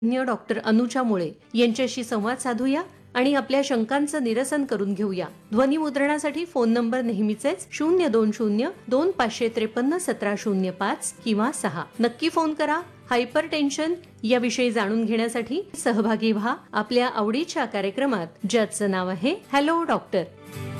Doctor Anuja मुळे यांच्याशी संवाद साधूया आणि आपल्या शंकांचं निरसन करून घेऊया. ध्वनी मुद्रणासाठी फोन नंबर नेहमीचेच 02025531705 किंवा 6. नक्की फोन करा. हायपर टेन्शन याविषयी जाणून घेण्यासाठी सहभागी व्हा आपल्या आवडीच्या कार्यक्रमात, ज्याचं नाव आहे हॅलो डॉक्टर.